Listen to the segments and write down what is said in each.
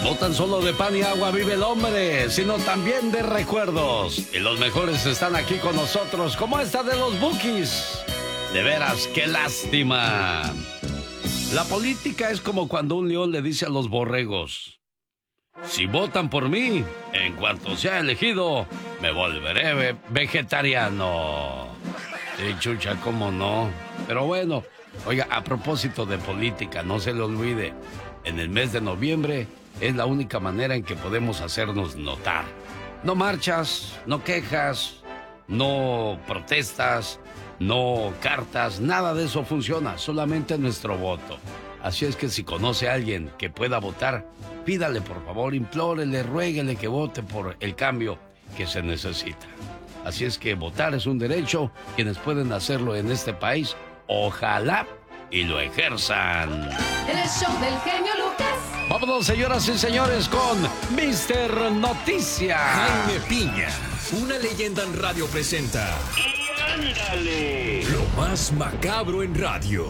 No tan solo de pan y agua vive el hombre, sino también de recuerdos. Y los mejores están aquí con nosotros, como esta de los Bukis. De veras, qué lástima. La política es como cuando un león le dice a los borregos: si votan por mí, en cuanto sea elegido, me volveré vegetariano. Sí, Chucha, cómo no. Pero bueno, oiga, a propósito de política, no se le olvide, en el mes de noviembre es la única manera en que podemos hacernos notar. No marchas, no quejas, no protestas, no cartas, nada de eso funciona, solamente nuestro voto. Así es que si conoce a alguien que pueda votar, pídale por favor, implórele, ruéguele que vote por el cambio que se necesita. Así es que votar es un derecho, quienes pueden hacerlo en este país, ojalá y lo ejerzan. El show del genio Lucas. Vámonos, señoras y señores, con Mr. Noticia. Jaime Piña, una leyenda en radio presenta. ¡Y ándale! Lo más macabro en radio.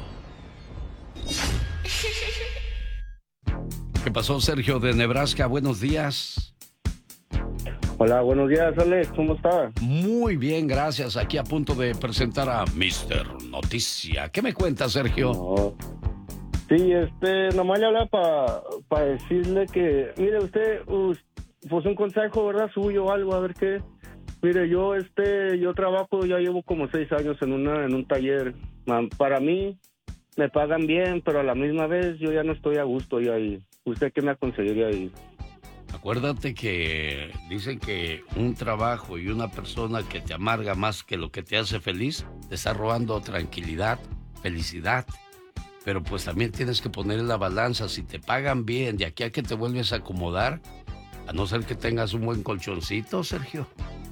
¿Qué pasó, Sergio de Nebraska? Buenos días. Hola, buenos días, Alex, ¿cómo está? Muy bien, gracias. Aquí a punto de presentar a Mr. Noticia. ¿Qué me cuenta, Sergio? No. Sí, nomás le hablaba para decirle que, mire, usted, pues un consejo, ¿verdad? Suyo o algo, a ver qué. Mire, yo trabajo, ya llevo como 6 años en un taller. Para mí, me pagan bien, pero a la misma vez yo ya no estoy a gusto yo ahí. ¿Usted qué me aconsejaría ahí? Acuérdate que dicen que un trabajo y una persona que te amarga más que lo que te hace feliz, te está robando tranquilidad, felicidad. Pero pues también tienes que poner en la balanza, si te pagan bien, de aquí a que te vuelves a acomodar, a no ser que tengas un buen colchoncito, Sergio.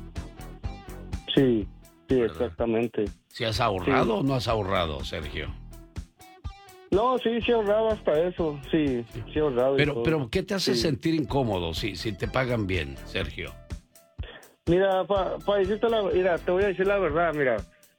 Sí, ¿verdad? Exactamente. ¿Si has ahorrado o no has ahorrado, Sergio? No, sí he ahorrado hasta eso, sí he ahorrado. Pero ¿qué te hace Sí. sentir incómodo si te pagan bien, Sergio? Mira, decirte mira, te voy a decir la verdad, mira.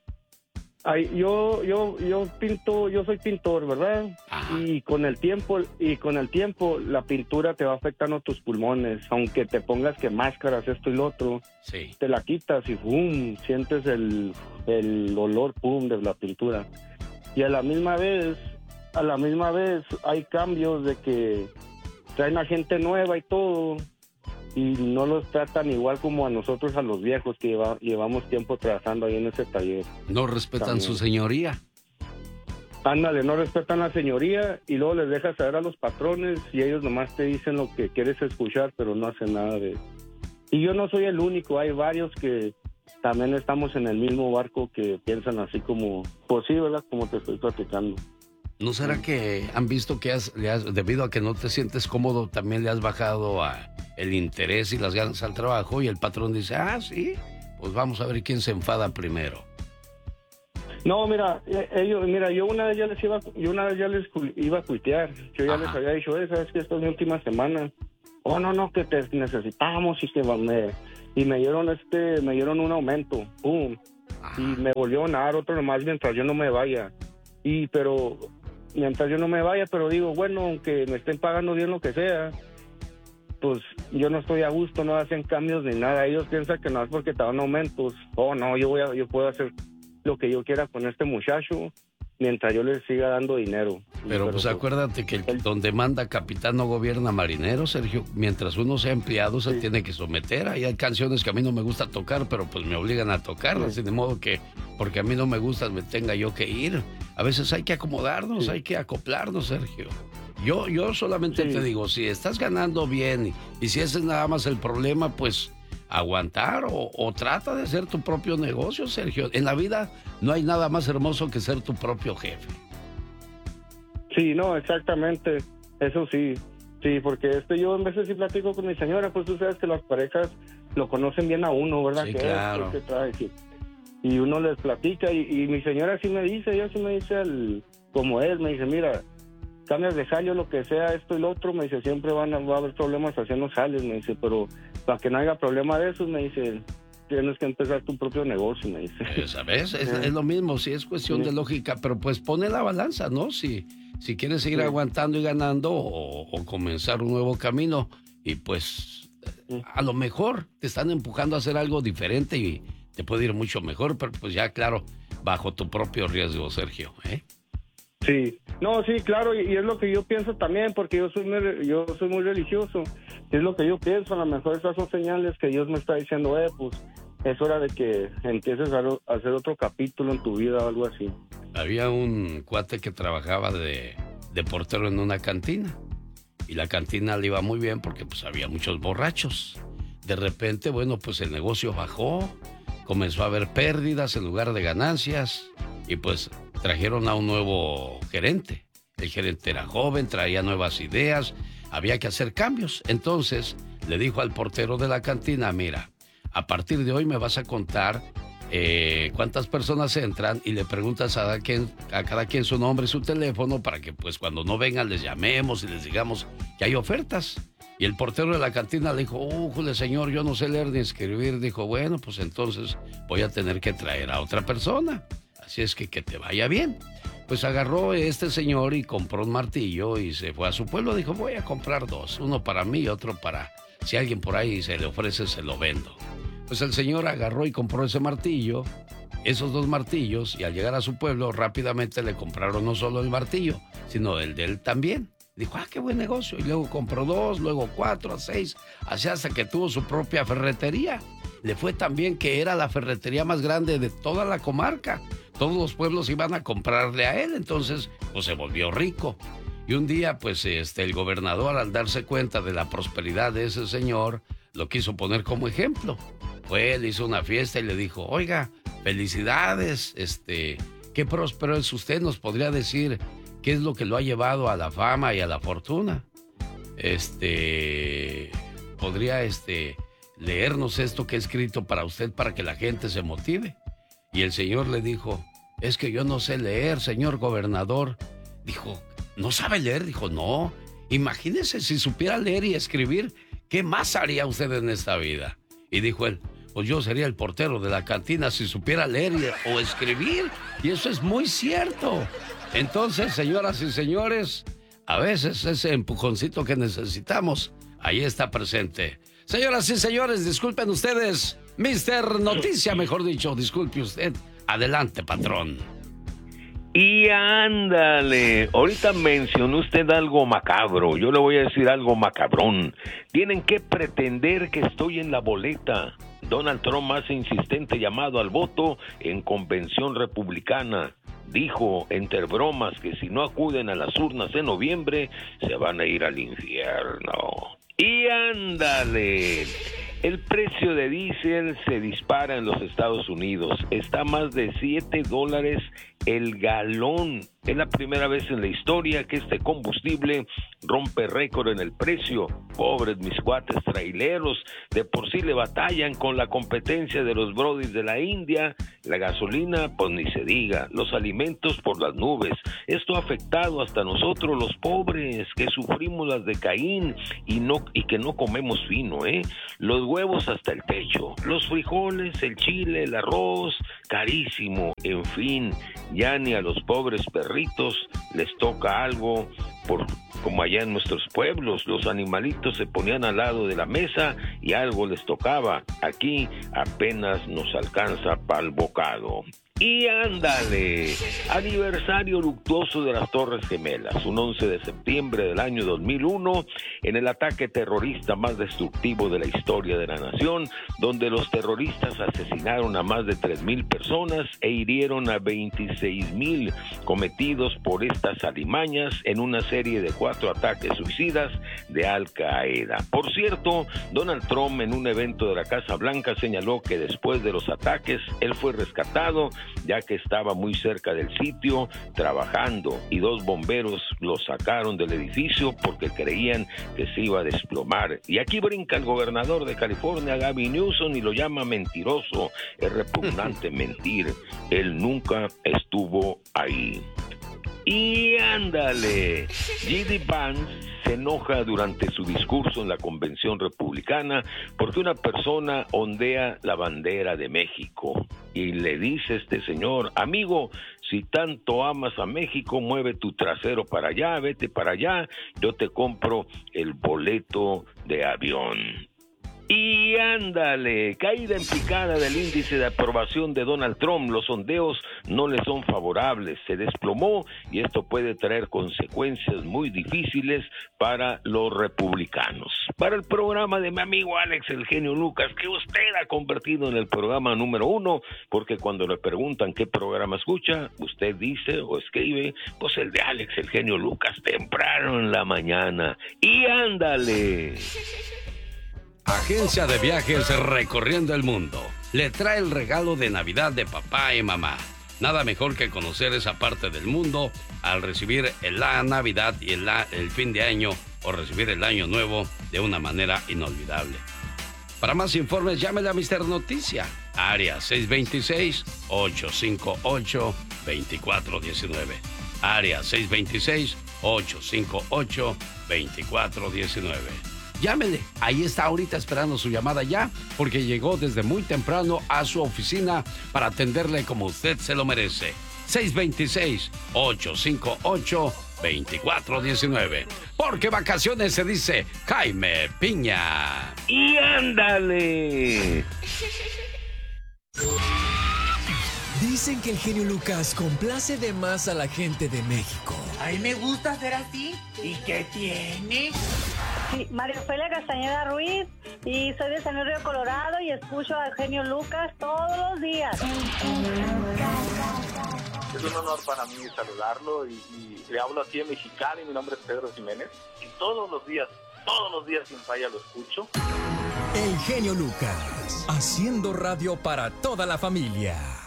Yo pinto, yo soy pintor, ¿verdad? Ajá. Y con el tiempo la pintura te va afectando tus pulmones, aunque te pongas que máscaras, esto y lo otro, Sí. te la quitas y ¡pum! Sientes el olor ¡pum! De la pintura. Y a la misma vez hay cambios de que traen a gente nueva y todo, y no los tratan igual como a nosotros, a los viejos que llevamos tiempo trabajando ahí en ese taller. No respetan También. su señoría. Ándale, no respetan la señoría y luego les dejas saber a los patrones y ellos nomás te dicen lo que quieres escuchar, pero no hacen nada de... Y yo no soy el único, hay varios que también estamos en el mismo barco que piensan así como... Pues sí, ¿verdad? Como te estoy platicando. ¿No será que han visto que debido a que no te sientes cómodo, también le has bajado el interés y las ganas al trabajo y el patrón dice, sí, pues vamos a ver quién se enfada primero? No, mira, yo una vez ya les iba a cuitear. Yo ya les había dicho, sabes que esta es mi última semana. Oh, no, que te necesitamos y que me dieron un aumento. ¡Pum! Y me volvieron a dar otro nomás mientras yo no me vaya. Pero digo, bueno, aunque me estén pagando bien lo que sea, pues yo no estoy a gusto, no hacen cambios ni nada. Ellos piensan que no es porque te dan aumentos. Oh, no, yo puedo hacer lo que yo quiera con este muchacho mientras yo les siga dando dinero. Pero pues acuérdate que donde manda capitán no gobierna marinero, Sergio. Mientras uno sea empleado se tiene que someter. Ahí hay canciones que a mí no me gusta tocar, pero pues me obligan a tocarlas. De modo que, porque a mí no me gustan, me tenga yo que ir. A veces hay que acomodarnos, hay que acoplarnos, Sergio. Yo solamente te digo, si estás ganando bien y si ese es nada más el problema, pues aguantar o trata de hacer tu propio negocio, Sergio. En la vida no hay nada más hermoso que ser tu propio jefe. Sí, no, exactamente, eso sí, porque yo en veces sí platico con mi señora, pues tú sabes que las parejas lo conocen bien a uno, ¿verdad? Sí, que claro. es, que trae, y uno les platica y mi señora sí me dice, ella sí me dice como es, me dice, mira, cambias de jale o lo que sea, esto y lo otro, me dice, siempre va a haber problemas haciendo jales, me dice, pero para que no haya problema de eso, me dice, tienes que empezar tu propio negocio, me dice. ¿Sabes? Es lo mismo, sí, es cuestión de lógica, pero pues pone la balanza, ¿no? Si quieres seguir aguantando y ganando o comenzar un nuevo camino y pues a lo mejor te están empujando a hacer algo diferente y te puede ir mucho mejor, pero pues ya, claro, bajo tu propio riesgo, Sergio, ¿eh? Sí, no, sí, claro, y es lo que yo pienso también, porque yo soy muy religioso, es lo que yo pienso, a lo mejor esas son señales que Dios me está diciendo, pues es hora de que empieces a hacer otro capítulo en tu vida o algo así. Había un cuate que trabajaba de portero en una cantina, y la cantina le iba muy bien porque pues había muchos borrachos. De repente, bueno, pues el negocio bajó, comenzó a haber pérdidas en lugar de ganancias, y pues trajeron a un nuevo gerente. El gerente era joven, traía nuevas ideas, había que hacer cambios. Entonces le dijo al portero de la cantina, mira, a partir de hoy me vas a contar cuántas personas entran y le preguntas a cada quien su nombre y su teléfono para que pues cuando no vengan les llamemos y les digamos que hay ofertas. Y el portero de la cantina le dijo, ¡Jule, señor, yo no sé leer ni escribir! Dijo, bueno, pues entonces voy a tener que traer a otra persona. Así es que te vaya bien. Pues agarró este señor y compró un martillo y se fue a su pueblo. Dijo, voy a comprar 2, uno para mí y otro para... Si alguien por ahí se le ofrece, se lo vendo. Pues el señor agarró y compró ese martillo, esos 2 martillos, y al llegar a su pueblo rápidamente le compraron no solo el martillo, sino el de él también. Dijo, qué buen negocio. Y luego compró 2, luego 4, 6, así hasta que tuvo su propia ferretería. Le fue tan bien que era la ferretería más grande de toda la comarca. Todos los pueblos iban a comprarle a él, entonces pues se volvió rico. Y un día pues el gobernador, al darse cuenta de la prosperidad de ese señor, lo quiso poner como ejemplo. Fue, le hizo una fiesta y le dijo, oiga, felicidades, qué próspero es usted, nos podría decir qué es lo que lo ha llevado a la fama y a la fortuna. Podría leernos esto que he escrito para usted para que la gente se motive. Y el señor le dijo, es que yo no sé leer, señor gobernador. Dijo, ¿no sabe leer? Dijo, no. Imagínese si supiera leer y escribir, ¿qué más haría usted en esta vida? Y dijo él, pues yo sería el portero de la cantina si supiera leer o escribir. Y eso es muy cierto. Entonces, señoras y señores, a veces ese empujoncito que necesitamos, ahí está presente. Señoras y señores, disculpen ustedes, Mr. Noticia, mejor dicho, disculpe usted. Adelante, patrón. Y ándale, ahorita mencionó usted algo macabro, yo le voy a decir algo macabrón. Tienen que pretender que estoy en la boleta. Donald Trump hace insistente llamado al voto en convención republicana. Dijo, entre bromas, que si no acuden a las urnas en noviembre, se van a ir al infierno. Y ándale, el precio de diésel se dispara en los Estados Unidos. Está a más de $7 el galón. Es la primera vez en la historia que este combustible rompe récord en el precio. Pobres mis cuates traileros, de por sí le batallan con la competencia de los brodis de la India. La gasolina, pues ni se diga. Los alimentos por las nubes. Esto ha afectado hasta nosotros los pobres que sufrimos las de Caín y que no comemos fino, ¿eh? Los huevos hasta el techo, los frijoles, el chile, el arroz, carísimo. En fin, ya ni a los pobres perritos les toca algo, como allá en nuestros pueblos, los animalitos se ponían al lado de la mesa y algo les tocaba. Aquí apenas nos alcanza pa'l bocado. Y ándale, aniversario luctuoso de las Torres Gemelas, un 11 de septiembre del año 2001, en el ataque terrorista más destructivo de la historia de la nación, donde los terroristas asesinaron a más de 3,000 personas e hirieron a 26,000, cometidos por estas alimañas en una serie de 4 ataques suicidas de Al Qaeda. Por cierto, Donald Trump en un evento de la Casa Blanca señaló que después de los ataques, él fue rescatado, ya que estaba muy cerca del sitio trabajando y 2 bomberos lo sacaron del edificio porque creían que se iba a desplomar. Y aquí brinca el gobernador de California, Gavin Newsom, y lo llama mentiroso. Es repugnante mentir. Él nunca estuvo ahí. Y ándale, J.D. Vance se enoja durante su discurso en la convención republicana porque una persona ondea la bandera de México y le dice a este señor: amigo, si tanto amas a México, mueve tu trasero para allá, vete para allá, yo te compro el boleto de avión. Y ándale, caída en picada del índice de aprobación de Donald Trump. Los sondeos no le son favorables, se desplomó y esto puede traer consecuencias muy difíciles para los republicanos. Para el programa de mi amigo Alex el Genio Lucas, que usted ha convertido en el programa número 1, porque cuando le preguntan qué programa escucha, usted dice o escribe, pues el de Alex el Genio Lucas, temprano en la mañana. Y ándale. Agencia de Viajes Recorriendo el Mundo le trae el regalo de Navidad de papá y mamá. Nada mejor que conocer esa parte del mundo al recibir la Navidad y el fin de año o recibir el año nuevo de una manera inolvidable. Para más informes, llámele a Mr. Noticia, área 626-858-2419. Área 626-858-2419. Llámele, ahí está ahorita esperando su llamada ya, porque llegó desde muy temprano a su oficina para atenderle como usted se lo merece. 626-858-2419. Porque vacaciones se dice Jaime Piña. Y ándale. Dicen que el genio Lucas complace de más a la gente de México. A mí me gusta ser así. ¿Y qué tiene? Sí, María Ofelia Castañeda Ruiz, y soy de San Luis Río Colorado y escucho al genio Lucas todos los días. Es un honor para mí saludarlo y le hablo aquí en Mexicali. Mi nombre es Pedro Jiménez y todos los días sin falla lo escucho. El genio Lucas, haciendo radio para toda la familia.